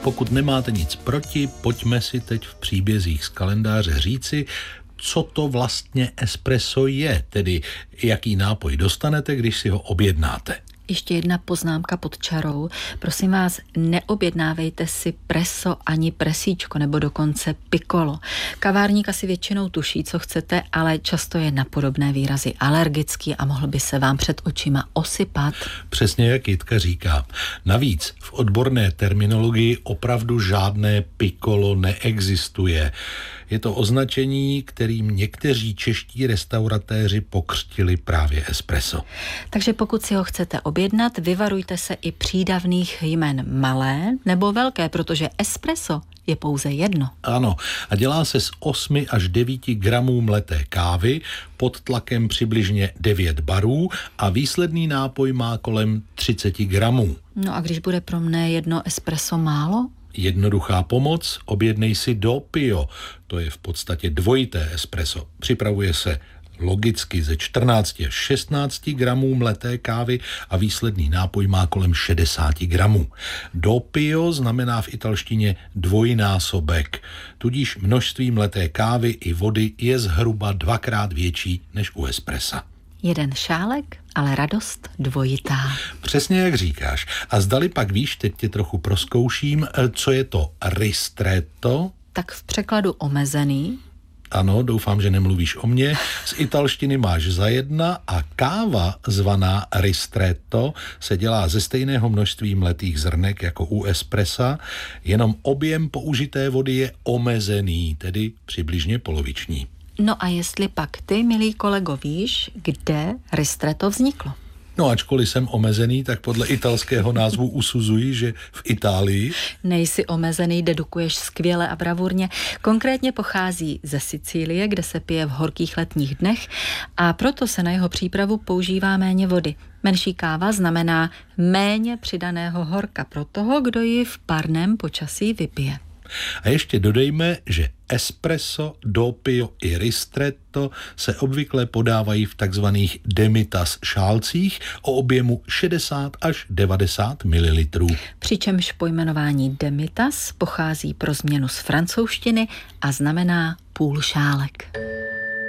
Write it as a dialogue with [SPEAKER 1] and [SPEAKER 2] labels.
[SPEAKER 1] Pokud nemáte nic proti, pojďme si teď v příbězích z kalendáře říci, co to vlastně espresso je, tedy jaký nápoj dostanete, když si ho objednáte.
[SPEAKER 2] Ještě jedna poznámka pod čarou. Prosím vás, neobjednávejte si preso ani presíčko nebo dokonce piccolo. Kavárník asi většinou tuší, co chcete, ale často je na podobné výrazy alergický a mohl by se vám před očima osypat.
[SPEAKER 1] Přesně jak Jitka říká. Navíc v odborné terminologii opravdu žádné piccolo neexistuje. Je to označení, kterým někteří čeští restauratéři pokřtili právě espresso.
[SPEAKER 2] Takže pokud si ho chcete objednat, vyvarujte se i přídavných jmen malé nebo velké, protože espresso je pouze jedno.
[SPEAKER 1] Ano, a dělá se z 8 až 9 gramů mleté kávy pod tlakem přibližně 9 barů a výsledný nápoj má kolem 30 gramů.
[SPEAKER 2] No a když bude pro mne jedno espresso málo?
[SPEAKER 1] Jednoduchá pomoc, objednej si doppio. To je v podstatě dvojité espresso. Připravuje se logicky ze 14 až 16 gramů mleté kávy a výsledný nápoj má kolem 60 gramů. Doppio znamená v italštině dvojnásobek, tudíž množství mleté kávy i vody je zhruba 2krát větší než u espressa.
[SPEAKER 2] Jeden šálek, ale radost dvojitá.
[SPEAKER 1] Přesně jak říkáš. A zdali pak víš, teď tě trochu prozkouším, co je to ristretto?
[SPEAKER 2] Tak v překladu omezený.
[SPEAKER 1] Ano, doufám, že nemluvíš o mně. Z italštiny máš za jedna a káva zvaná ristretto se dělá ze stejného množství mletých zrnek jako u espressa, jenom objem použité vody je omezený, tedy přibližně poloviční.
[SPEAKER 2] No a jestli pak ty, milý kolego, víš, kde ristretto vzniklo?
[SPEAKER 1] No ačkoliv jsem omezený, tak podle italského názvu usuzuji, že v Itálii.
[SPEAKER 2] Nejsi omezený, dedukuješ skvěle a bravurně. Konkrétně pochází ze Sicílie, kde se pije v horkých letních dnech a proto se na jeho přípravu používá méně vody. Menší káva znamená méně přidaného horka pro toho, kdo ji v parném počasí vypije.
[SPEAKER 1] A ještě dodejme, že espresso, doppio i ristretto se obvykle podávají v takzvaných demitas šálcích o objemu 60 až 90 ml.
[SPEAKER 2] Přičemž pojmenování demitas pochází pro změnu z francouzštiny a znamená půl šálek.